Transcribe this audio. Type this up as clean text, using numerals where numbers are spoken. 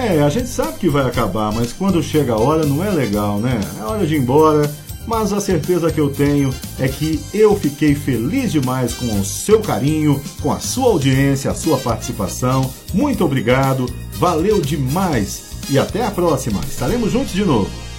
A gente sabe que vai acabar, mas quando chega a hora não é legal, né? É hora de ir embora, mas a certeza que eu tenho é que eu fiquei feliz demais com o seu carinho, com a sua audiência, a sua participação. Muito obrigado, valeu demais e até a próxima, estaremos juntos de novo.